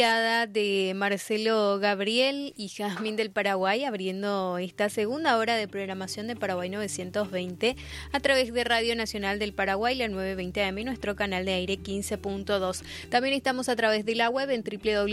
De Marcelo Gabriel y Jazmín del Paraguay, abriendo esta segunda hora de programación de Paraguay 920 a través de Radio Nacional del Paraguay, la 920 AM, nuestro canal de aire 15.2. También estamos a través de la web en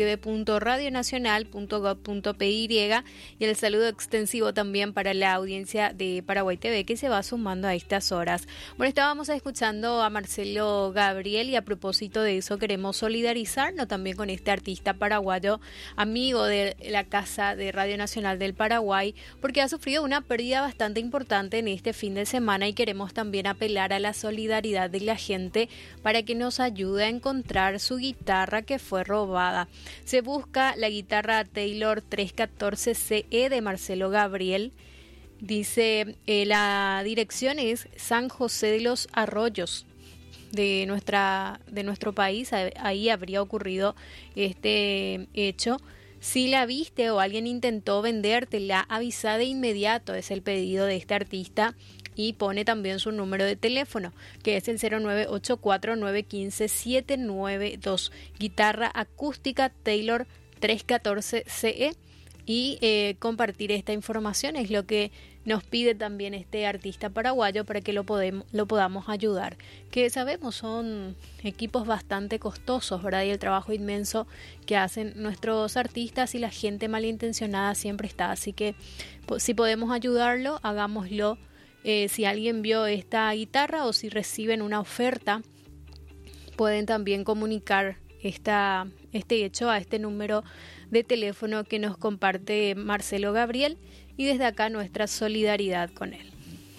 www.radionacional.gov.py y el saludo extensivo también para la audiencia de Paraguay TV que se va sumando a estas horas. Bueno, estábamos escuchando a Marcelo Gabriel y a propósito de eso queremos solidarizarnos también con este artista paraguayo, amigo de la Casa de Radio Nacional del Paraguay, porque ha sufrido una pérdida bastante importante en este fin de semana y queremos también apelar a la solidaridad de la gente para que nos ayude a encontrar su guitarra que fue robada. Se busca la guitarra Taylor 314 CE de Marcelo Gabriel. Dice, la dirección es San José de los Arroyos. De nuestro país, ahí habría ocurrido este hecho. Si la viste o alguien intentó vendértela, avisa de inmediato, es el pedido de este artista, y pone también su número de teléfono, que es el 0984-915-792, guitarra acústica Taylor 314 CE, y compartir esta información es lo que nos pide también este artista paraguayo para que lo podamos ayudar, que sabemos son equipos bastante costosos, ¿verdad? Y el trabajo inmenso que hacen nuestros artistas y la gente malintencionada siempre está, así que si podemos ayudarlo, hagámoslo. Si alguien vio esta guitarra o si reciben una oferta, pueden también comunicar este hecho a este número de teléfono que nos comparte Marcelo Gabriel, y desde acá nuestra solidaridad con él.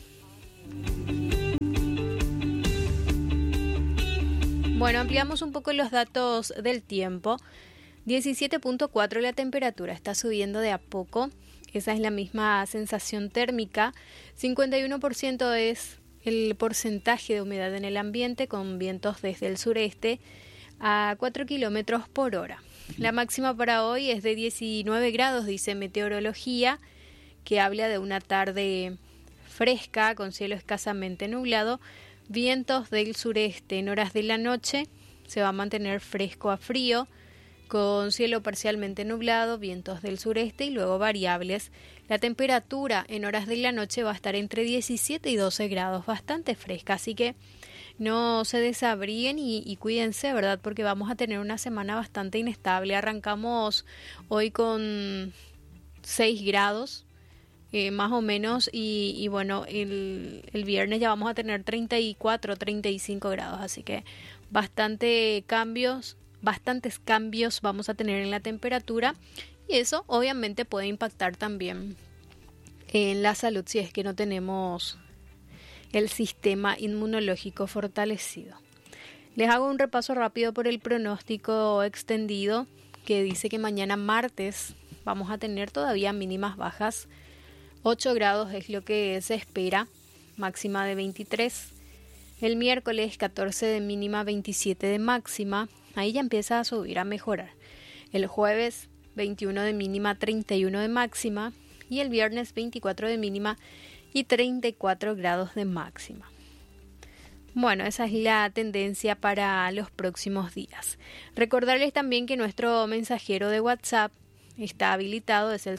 Bueno, ampliamos un poco los datos del tiempo. 17.4 la temperatura, está subiendo de a poco. Esa es la misma sensación térmica. 51% es el porcentaje de humedad en el ambiente, con vientos desde el sureste a 4 kilómetros por hora. La máxima para hoy es de 19 grados, dice Meteorología, que habla de una tarde fresca con cielo escasamente nublado, vientos del sureste. En horas de la noche se va a mantener fresco a frío, con cielo parcialmente nublado, vientos del sureste y luego variables. La temperatura en horas de la noche va a estar entre 17 y 12 grados, bastante fresca, así que no se desabriguen y cuídense, ¿verdad? Porque vamos a tener una semana bastante inestable. Arrancamos hoy con 6 grados, más o menos, y bueno, el viernes ya vamos a tener 34, 35 grados, así que bastantes cambios vamos a tener en la temperatura, y eso obviamente puede impactar también en la salud si es que no tenemos el sistema inmunológico fortalecido. Les hago un repaso rápido por el pronóstico extendido, que dice que mañana martes vamos a tener todavía mínimas bajas. 8 grados es lo que se espera, máxima de 23. El miércoles 14 de mínima, 27 de máxima. Ahí ya empieza a subir, a mejorar. El jueves 21 de mínima, 31 de máxima. Y el viernes 24 de mínima y 34 grados de máxima. Bueno, esa es la tendencia para los próximos días. Recordarles también que nuestro mensajero de WhatsApp está habilitado, es el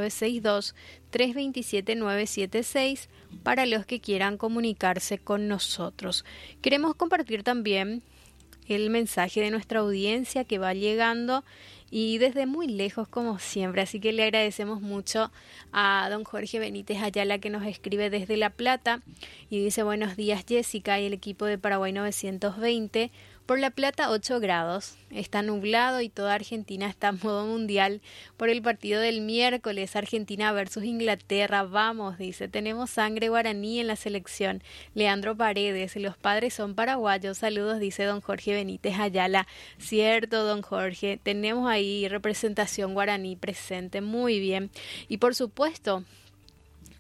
0962-327-976 para los que quieran comunicarse con nosotros. Queremos compartir también el mensaje de nuestra audiencia que va llegando y desde muy lejos como siempre, así que le agradecemos mucho a don Jorge Benítez Ayala, que nos escribe desde La Plata y dice: buenos días Jessica y el equipo de Paraguay 920. Por La Plata 8 grados, está nublado y toda Argentina está en modo mundial por el partido del miércoles, Argentina versus Inglaterra. Vamos, dice, tenemos sangre guaraní en la selección. Leandro Paredes, los padres son paraguayos. Saludos, dice don Jorge Benítez Ayala. Cierto, don Jorge, tenemos ahí representación guaraní presente, muy bien. Y por supuesto,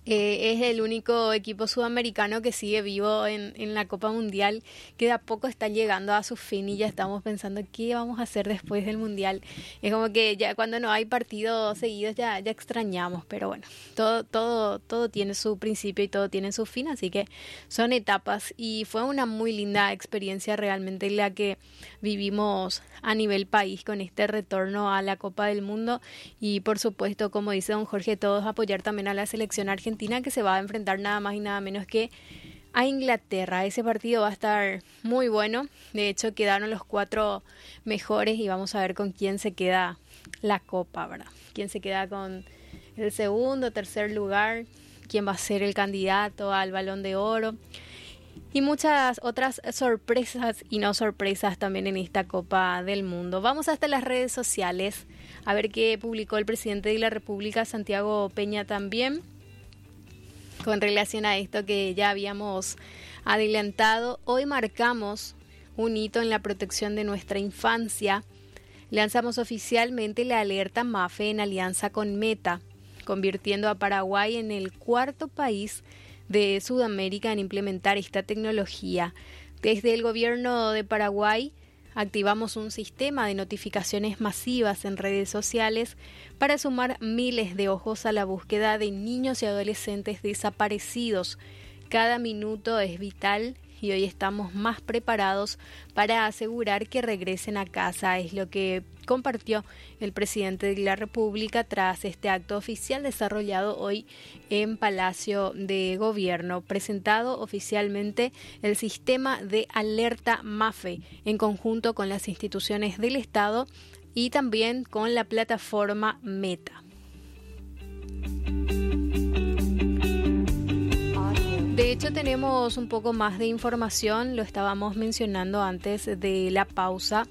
Es el único equipo sudamericano que sigue vivo en la Copa Mundial, que de a poco está llegando a su fin y ya estamos pensando qué vamos a hacer después del Mundial. Es como que ya cuando no hay partidos seguidos ya extrañamos, pero bueno, todo tiene su principio y todo tiene su fin, así que son etapas y fue una muy linda experiencia realmente la que vivimos a nivel país con este retorno a la Copa del Mundo y por supuesto, como dice don Jorge, todos apoyar también a la selección argentina que se va a enfrentar nada más y nada menos que a Inglaterra. Ese partido va a estar muy bueno. De hecho, quedaron los 4 mejores y vamos a ver con quién se queda la copa, ¿verdad? Quién se queda con el segundo, tercer lugar, quién va a ser el candidato al Balón de Oro. Y muchas otras sorpresas y no sorpresas también en esta Copa del Mundo. Vamos hasta las redes sociales a ver qué publicó el presidente de la República, Santiago Peña, también con relación a esto que ya habíamos adelantado. Hoy marcamos un hito en la protección de nuestra infancia. Lanzamos oficialmente la alerta MAFE en alianza con Meta, convirtiendo a Paraguay en el 4º país de Sudamérica en implementar esta tecnología. Desde el gobierno de Paraguay activamos un sistema de notificaciones masivas en redes sociales para sumar miles de ojos a la búsqueda de niños y adolescentes desaparecidos. Cada minuto es vital y hoy estamos más preparados para asegurar que regresen a casa, es lo que compartió el presidente de la República tras este acto oficial desarrollado hoy en Palacio de Gobierno. Presentado oficialmente el sistema de alerta MAFE en conjunto con las instituciones del Estado y también con la plataforma Meta. De hecho, tenemos un poco más de información, lo estábamos mencionando antes de la pausa,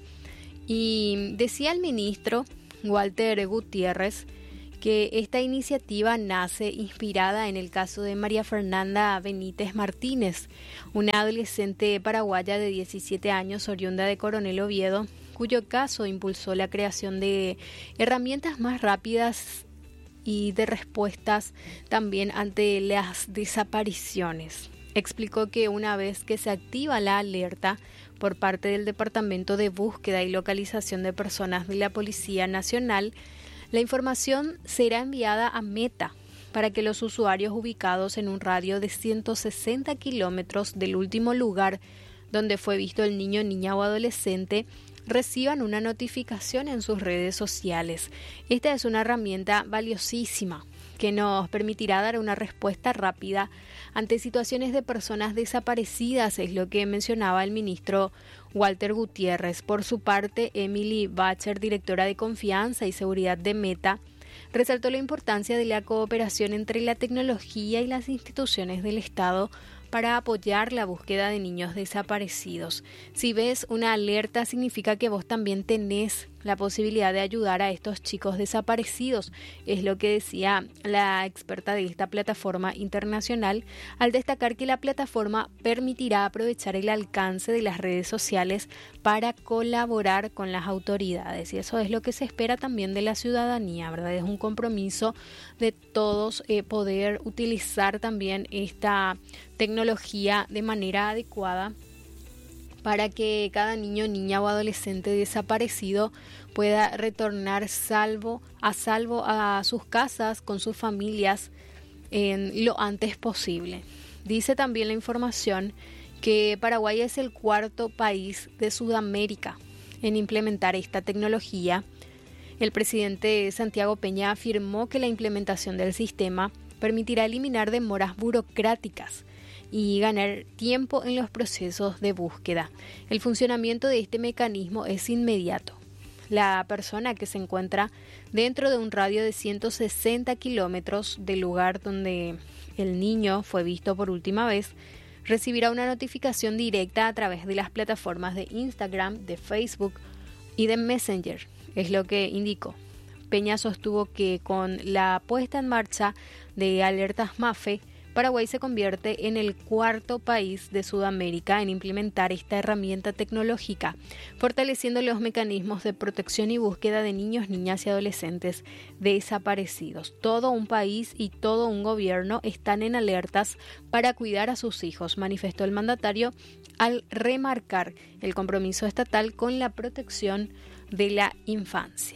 y decía el ministro Walter Gutiérrez que esta iniciativa nace inspirada en el caso de María Fernanda Benítez Martínez, una adolescente paraguaya de 17 años oriunda de Coronel Oviedo, cuyo caso impulsó la creación de herramientas más rápidas y de respuestas también ante las desapariciones. Explicó que una vez que se activa la alerta por parte del Departamento de Búsqueda y Localización de Personas de la Policía Nacional, la información será enviada a Meta para que los usuarios ubicados en un radio de 160 kilómetros del último lugar donde fue visto el niño, niña o adolescente reciban una notificación en sus redes sociales. Esta es una herramienta valiosísima que nos permitirá dar una respuesta rápida ante situaciones de personas desaparecidas, es lo que mencionaba el ministro Walter Gutiérrez. Por su parte, Emily Bacher, directora de Confianza y Seguridad de Meta, resaltó la importancia de la cooperación entre la tecnología y las instituciones del Estado para apoyar la búsqueda de niños desaparecidos. Si ves una alerta, significa que vos también tenés la posibilidad de ayudar a estos chicos desaparecidos, es lo que decía la experta de esta plataforma internacional, al destacar que la plataforma permitirá aprovechar el alcance de las redes sociales para colaborar con las autoridades, y eso es lo que se espera también de la ciudadanía, ¿verdad? Es un compromiso de todos poder utilizar también esta tecnología de manera adecuada para que cada niño, niña o adolescente desaparecido pueda retornar salvo a sus casas con sus familias en lo antes posible. Dice también la información que Paraguay es el 4º país de Sudamérica en implementar esta tecnología. El presidente Santiago Peña afirmó que la implementación del sistema permitirá eliminar demoras burocráticas y ganar tiempo en los procesos de búsqueda. El funcionamiento de este mecanismo es inmediato. La persona que se encuentra dentro de un radio de 160 kilómetros del lugar donde el niño fue visto por última vez recibirá una notificación directa a través de las plataformas de Instagram, de Facebook y de Messenger, es lo que indicó. Peña sostuvo que con la puesta en marcha de alertas MAFE, Paraguay se convierte en el cuarto país de Sudamérica en implementar esta herramienta tecnológica, fortaleciendo los mecanismos de protección y búsqueda de niños, niñas y adolescentes desaparecidos. Todo un país y todo un gobierno están en alertas para cuidar a sus hijos, manifestó el mandatario al remarcar el compromiso estatal con la protección de la infancia.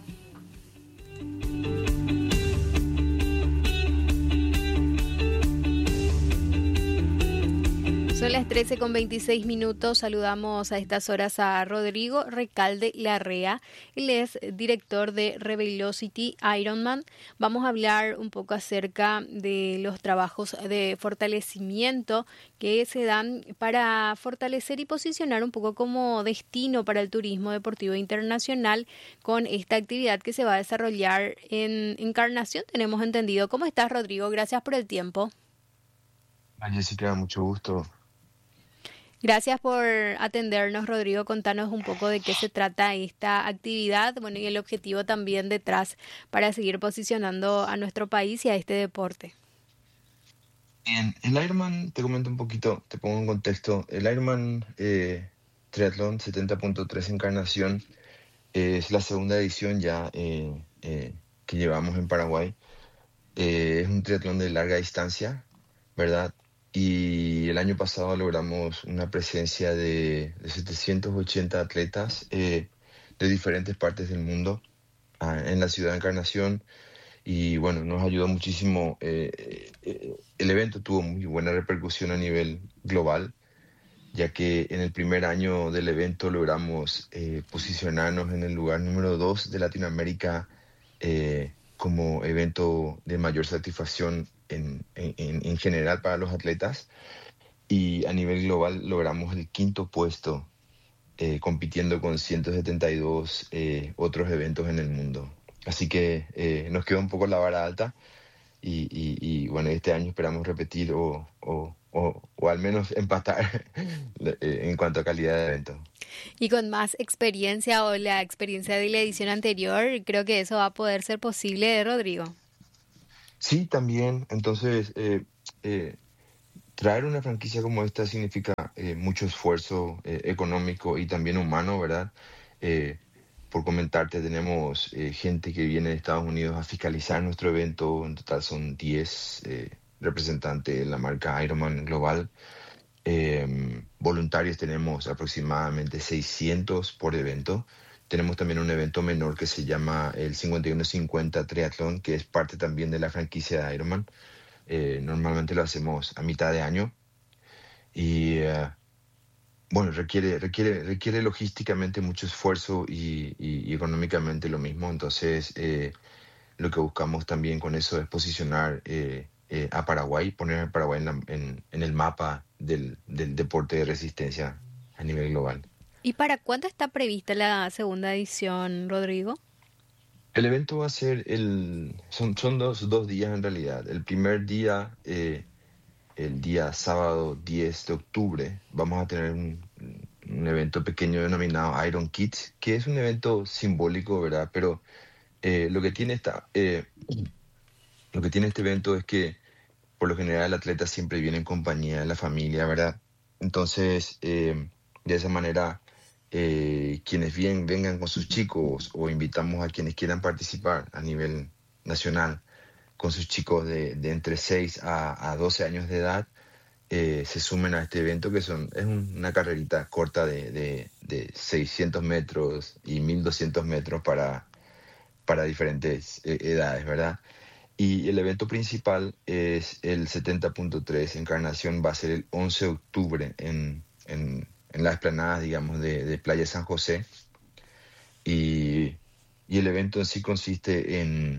Son las 13:26. Saludamos a estas horas a Rodrigo Recalde Larrea. Él es director de Revelocity Ironman. Vamos a hablar un poco acerca de los trabajos de fortalecimiento que se dan para fortalecer y posicionar un poco como destino para el turismo deportivo internacional con esta actividad que se va a desarrollar en Encarnación, tenemos entendido. ¿Cómo estás, Rodrigo? Gracias por el tiempo. Jessica, mucho gusto. Gracias por atendernos, Rodrigo. Contanos un poco de qué se trata esta actividad, bueno, y el objetivo también detrás para seguir posicionando a nuestro país y a este deporte. Bien, el Ironman, te comento un poquito, te pongo en contexto. El Ironman Triatlón 70.3 Encarnación es la segunda edición ya que llevamos en Paraguay. Es un triatlón de larga distancia, ¿verdad? Y el año pasado logramos una presencia de 780 atletas de diferentes partes del mundo en la ciudad de Encarnación. Y bueno, nos ayudó muchísimo. El evento tuvo muy buena repercusión a nivel global, ya que en el primer año del evento logramos posicionarnos en el lugar número 2 de Latinoamérica como evento de mayor satisfacción en general para los atletas, y a nivel global logramos el quinto puesto compitiendo con 172 otros eventos en el mundo. Así que nos quedó un poco la vara alta y bueno, este año esperamos repetir o al menos empatar en cuanto a calidad de evento. Y con más experiencia o la experiencia de la edición anterior, creo que eso va a poder ser posible, Rodrigo. Sí, también. Entonces, traer una franquicia como esta significa mucho esfuerzo económico y también humano, ¿verdad? Por comentarte, tenemos gente que viene de Estados Unidos a fiscalizar nuestro evento. En total son 10 representantes de la marca Ironman Global. Voluntarios tenemos aproximadamente 600 por evento. Tenemos también un evento menor que se llama el 5150 Triatlón, que es parte también de la franquicia de Ironman. Normalmente lo hacemos a mitad de año y bueno, requiere logísticamente mucho esfuerzo y económicamente lo mismo. Entonces, lo que buscamos también con eso es posicionar a Paraguay, poner a Paraguay en el mapa del deporte de resistencia a nivel global. ¿Y para cuándo está prevista la segunda edición, Rodrigo? El evento va a ser son dos días en realidad. El primer día, el día sábado 10 de octubre, vamos a tener un evento pequeño denominado Iron Kids, que es un evento simbólico, ¿verdad? Pero lo que tiene este evento es que por lo general el atleta siempre viene en compañía de la familia, ¿verdad? Entonces, de esa manera, quienes vengan con sus chicos, o invitamos a quienes quieran participar a nivel nacional con sus chicos de entre 6 a 12 años de edad, se sumen a este evento, que es una carrerita corta de 600 metros y 1200 metros para diferentes edades, ¿verdad? Y el evento principal es el 70.3 Encarnación. Va a ser el 11 de octubre en las explanadas, digamos, de Playa San José. Y el evento en sí consiste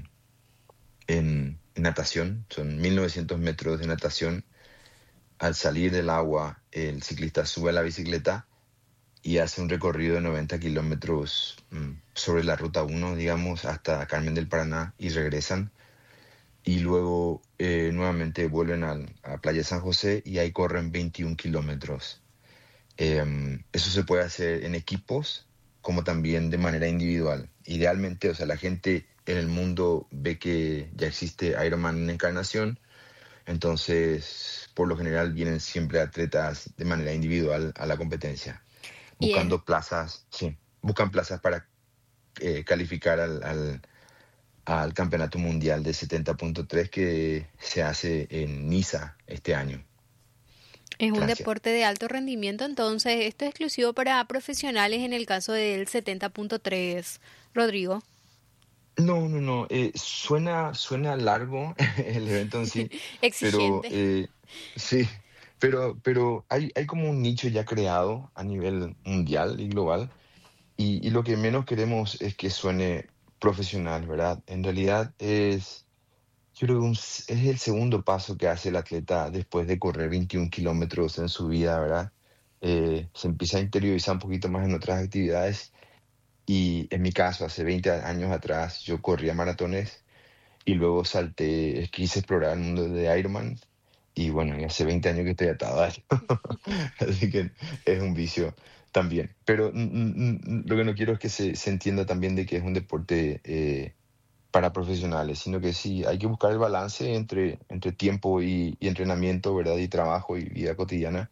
en natación. Son 1900 metros de natación. Al salir del agua, el ciclista sube a la bicicleta y hace un recorrido de 90 kilómetros sobre la ruta 1, digamos, hasta Carmen del Paraná, y regresan. Y luego nuevamente vuelven a Playa San José y ahí corren 21 kilómetros. Eso se puede hacer en equipos como también de manera individual. Idealmente, o sea, la gente en el mundo ve que ya existe Ironman en Encarnación Entonces, por lo general vienen siempre atletas de manera individual a la competencia, Y es, buscando plazas, sí, buscan plazas para calificar al Campeonato Mundial de 70.3 que se hace en Niza este año, es un Francia. deporte de alto rendimiento, entonces esto es exclusivo para profesionales en el caso del 70.3, Rodrigo. No, no, no. Suena largo el evento en sí, pero Exigente. sí, pero hay como un nicho ya creado a nivel mundial y global, y lo que menos queremos es que suene profesional, ¿verdad? En realidad yo creo que es el segundo paso que hace el atleta después de correr 21 kilómetros en su vida, ¿verdad? Se empieza a interiorizar un poquito más en otras actividades. Y en mi caso, hace 20 años atrás, yo corría maratones y luego salté, quise explorar el mundo de Ironman. Y bueno, y hace 20 años que estoy atado a ello. Así que es un vicio también. Pero lo que no quiero es que se entienda también de que es un deporte para profesionales, sino que sí, hay que buscar el balance entre tiempo y entrenamiento, ¿verdad? Y trabajo y vida cotidiana.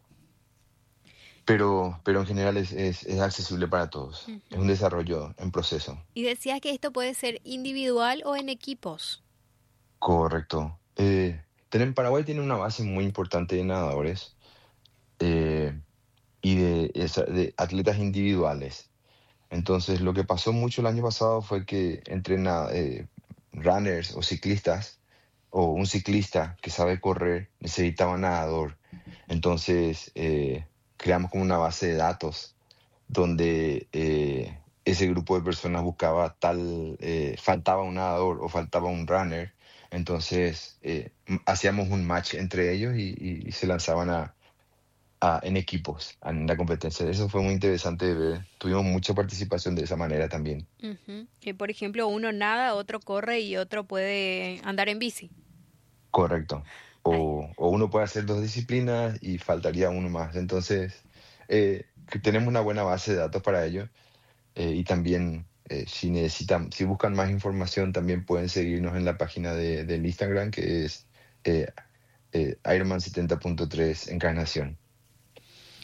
Pero en general es accesible para todos. Es un Ujú. desarrollo en proceso. Y decías que esto puede ser individual o en equipos. Correcto. Paraguay tiene una base muy importante de nadadores eh, y de atletas individuales. Entonces, lo que pasó mucho el año pasado fue que entre runners o ciclistas, o un ciclista que sabe correr, necesitaba un nadador. Entonces, creamos como una base de datos donde ese grupo de personas buscaba faltaba un nadador o faltaba un runner. Entonces, hacíamos un match entre ellos y se lanzaban en equipos, en la competencia. Eso fue muy interesante de ver. Tuvimos mucha participación de esa manera también. Ujú. Que por ejemplo, uno nada, otro corre y otro puede andar en bici. Correcto. Ay, O uno puede hacer dos disciplinas y faltaría uno más. Entonces, que tenemos una buena base de datos para ello. Y también, si buscan más información, también pueden seguirnos en la página del Instagram, que es Ironman 70.3 Encarnación.